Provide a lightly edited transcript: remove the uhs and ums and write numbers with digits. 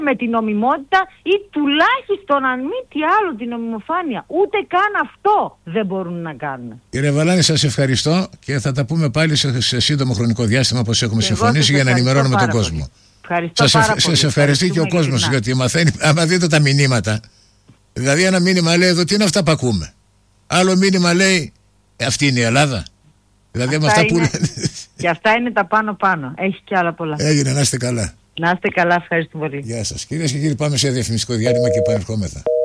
με την νομιμότητα ή τουλάχιστον αν μη τι άλλο την νομιμοφάνεια. Ούτε καν αυτό δεν μπορούν να κάνουν. Κύριε Βαλάνη, σας ευχαριστώ και θα τα πούμε πάλι σε σύντομο χρονικό διάστημα όπως έχουμε συμφωνήσει για να ενημερώνουμε τον κόσμο. Σας ευχαριστεί και ο κόσμος, γιατί μαθαίνει, άμα δείτε τα μηνύματα. Δηλαδή ένα μήνυμα λέει εδώ τι είναι αυτά που ακούμε. Άλλο μήνυμα λέει αυτή είναι η Ελλάδα. Δηλαδή αυτά αυτά είναι, και αυτά είναι τα πάνω. Έχει και άλλα πολλά. Έγινε, να είστε καλά. Να είστε καλά, ευχαριστώ πολύ. Γεια σας. Κυρίες και κύριοι, πάμε σε διαφημιστικό διάλειμμα και επανερχόμεθα.